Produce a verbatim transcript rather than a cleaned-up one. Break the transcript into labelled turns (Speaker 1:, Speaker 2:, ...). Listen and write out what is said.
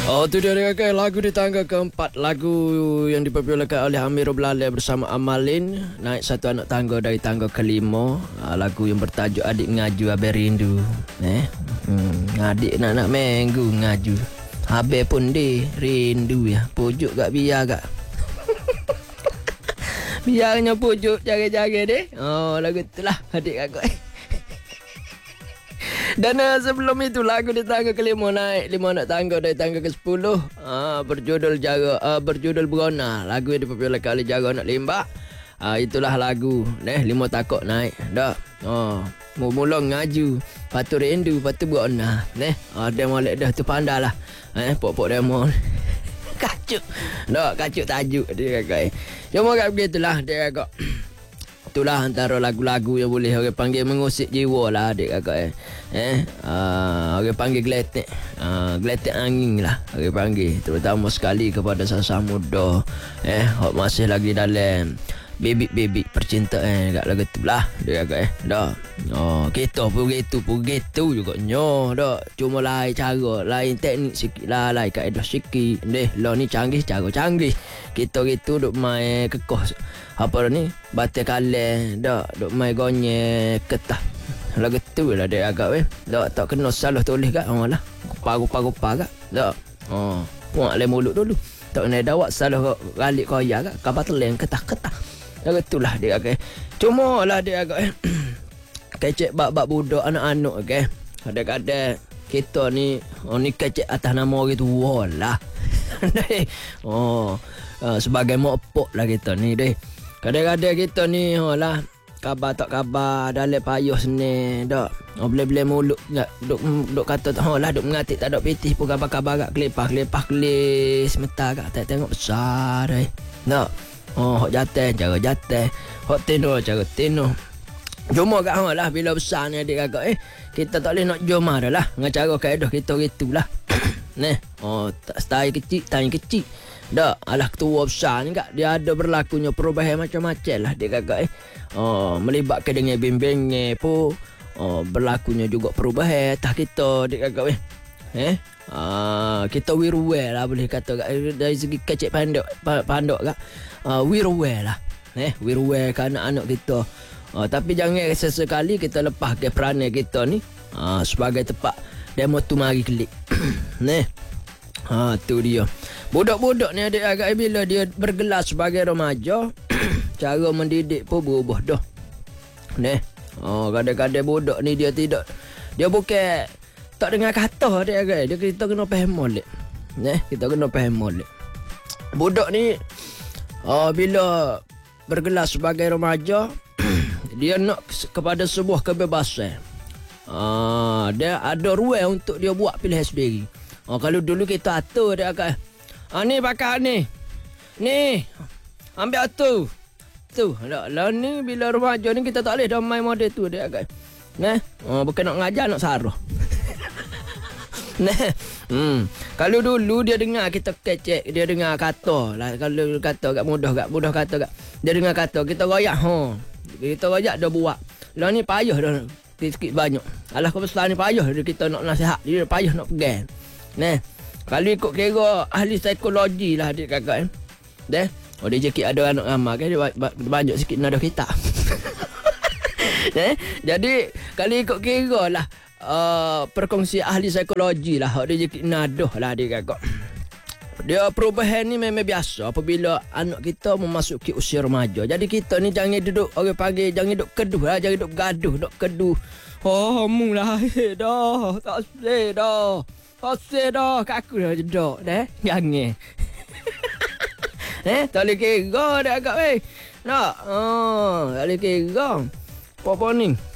Speaker 1: Oh, tu dia kan lagu di tangga keempat, lagu yang dipopularkan oleh Amirul Belalai bersama Amalin, naik satu anak tangga dari tangga kelima. Ha, lagu yang bertajuk Adik Ngaju Abe Rindu. Eh, hmm, adik nak nak minggu ngaju. Abe pun di rindu ya. Pujuk gak biar gak. Biarnya pujuk jaga-jaga deh. Oh, lagu itulah adik aku. Dan uh, sebelum itu lagu di tangga kelima naik lima anak tangga dari tangga ke sepuluh, uh, berjudul Jara, uh, berjudul Berona. Lagu yang dipopularkan oleh Jara Anak Limbak. Uh, itulah lagu. Neh lima takut naik. Dah. Oh, mau mulung ngaju. Patu rindu, patu berona. Neh, ada uh, molek dah tu pandalah. Eh, pok-pok demo. Kacuk. Dah, kacuk tajuk dia kakak. Cuma kat begitulah dia kakak. Itulah antara lagu-lagu yang boleh orang panggil mengusik jiwa lah adik kakak eh. Eh, uh, orang panggil geletek. Uh, geletek angin lah orang panggil. Terutama sekali kepada sasa muda. Eh, hok masih lagi dalam bibit-bibit percintaan kat lagu tu lah dia kakak eh. Dah. Oh, kita pun gitu pun gitu juga nyo dah. Cuma lain cara, lain teknik sikit lah, lain kaedah sikit. Deh, lo ni canggih cara canggih. Kita gitu duk main kekoh apa ni batai kalen dak duk mai gonyek ketah lagu tu lah dia agak weh dak tak kena salah tulis kat oh lah kupa-kupa-kupa kat dak oh puak le mulut dulu tak kena dawak salah galik koyak kat kabar teleng ketah-ketah lagu tu lah dia agak cuma lah dia agak kecek bab-bab budak anak-anak okey kadang-kadang kita ni oh ni kecek atas nama orang tua lah oh uh, sebagai mak pok lah kita ni deh. Kadang-kadang kita ni oh lah kabar tak kabar dalam payah seni dak. Oh boleh-boleh mulut enggak duk duk kata oh lah duk mengatik tak ada pitih pun kabar-kabar gak kelepah-kelepah kelis meta gak tak tengok besar deh. Dak. Oh hok jatah cara jatah, hok tino cara tino. Cuma kat hang lah bila besar ni adik kakak eh kita tak boleh nak jomah dah lah dengan cara kaedah kita gitulah. Neh. Oh tak style kecil, tanya kecil. Dak, alah ketua besar ni kak dia ada berlakunya perubahan macam-macam lah dia kakak eh. Oh, melibatkan dengan bimbingnya pun oh, berlakunya juga perubahan tak kita dia kakak eh. Eh? Ah, kita wiruwe lah boleh kata kak dari segi kecik pandok pandok kak. Ah, wiruwe lah. Eh, wiruwe kan anak-anak kita. Oh, tapi jangan sesekali kita lepas ke peranan kita ni ah, sebagai tempat demo tu mari klik. Neh. Ha tu dia. Budak-budak ni adik agak bila dia bergelar sebagai remaja, cara mendidik pun berubah dah. Neh. Oh kadang-kadang budak ni dia tidak dia bukan tak dengar kata dia agak. Dia kita kena faham molek. Neh, kita kena faham molek. Budak ni oh bila bergelar sebagai remaja, dia nak kepada sebuah kebebasan. Ah, dia ada ruang untuk dia buat pilihan sendiri. Oh, kalau dulu kita atur dia akan ah ni pakai ni. Ni. Ambil tu. Tu. Lah, lah ni bila remaja ni kita tak boleh dah main model tu dia akan. Nah, oh, bukan nak ngajar nak saruh. Nah. Hmm. Kalau dulu dia dengar kita kecek, dia dengar kata lah kalau kata kat mudah kat mudah kata kat. Dia dengar kata kita royak ha. Kita royak dah buat. Lah ni payah dah sikit banyak. Alah kau besar ni payah dia kita nak nasihat, dia payah nak pegang. Nah, kalau ikut kira ahli psikologi lah adik kakak eh. Deh, oh dia jekit ada anak ramai kan dia banyak sikit nada kita. Eh, jadi kalau ikut kira lah uh, perkongsi ahli psikologi lah dia jekit nadah lah adik kakak. Dia perubahan ni memang biasa apabila anak kita memasuki usia remaja. Jadi kita ni jangan duduk orang panggil jangan duduk keduh lah, jangan duduk gaduh, duduk keduh. Oh, mu lah dah, tak boleh dah. Koseh dah kat aku dah jedok dah. Jangan. Eh, tak boleh kira dah agak weh. Nak. Oh, tak boleh kira. Apa-apa ni?